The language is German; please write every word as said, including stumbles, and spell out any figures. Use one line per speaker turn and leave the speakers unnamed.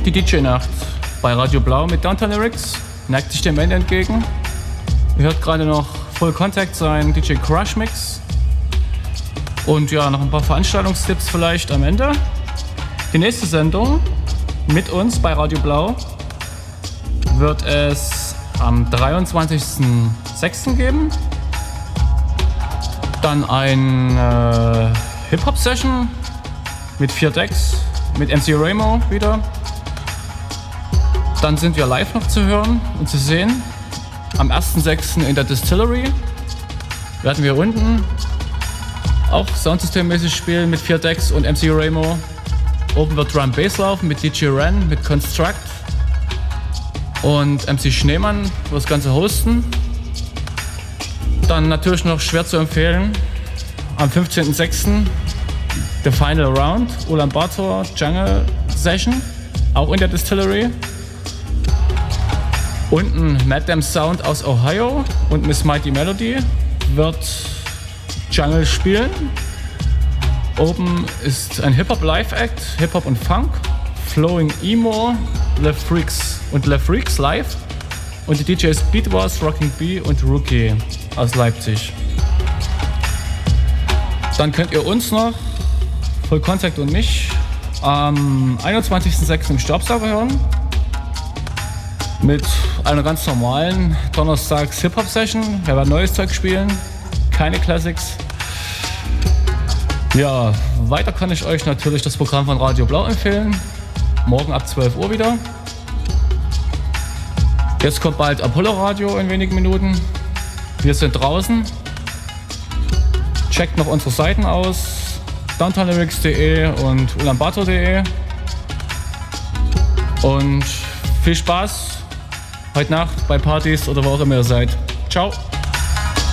Die D J-Nacht bei Radio Blau mit Downtown Lyrics neigt sich dem Ende entgegen. Ihr hört gerade noch Full Contact, sein D J Crush Mix. Und ja, noch ein paar Veranstaltungstipps vielleicht am Ende. Die nächste Sendung mit uns bei Radio Blau wird es am dreiundzwanzigsten sechsten geben. Dann ein äh, Hip-Hop-Session mit vier Decks, mit M C Ramo wieder. Dann sind wir live noch zu hören und zu sehen. Am ersten sechsten in der Distillery werden wir unten auch soundsystemmäßig spielen mit vier Decks und M C Ramo. Oben wird Drum Bass laufen mit D J Ren, mit Construct und M C Schneemann wird das Ganze hosten. Dann natürlich noch schwer zu empfehlen, am fünfzehnten sechsten The Final Round, Ulaanbaatar Jungle Session, auch in der Distillery. Unten Madam Sound aus Ohio und Miss Mighty Melody wird Jungle spielen. Oben ist ein Hip-Hop Live-Act, Hip-Hop und Funk, Flowing Emo, Le Freaks und Le Freaks live und die D Js Beatwars, Rocking B und Rookie aus Leipzig. Dann könnt ihr uns noch, Full Contact und mich, am einundzwanzigsten sechsten im Staubsauger hören mit einer ganz normalen Donnerstags Hip-Hop-Session. Wir werden neues Zeug spielen, keine Classics. Ja, weiter kann ich euch natürlich das Programm von Radio Blau empfehlen. Morgen ab zwölf Uhr wieder. Jetzt kommt bald Apollo Radio in wenigen Minuten. Wir sind draußen. Checkt noch unsere Seiten aus. downtown lyrics punkt de und ulaanbaatar punkt de. Und viel Spaß heute Nacht bei Partys oder wo auch immer ihr seid. Ciao.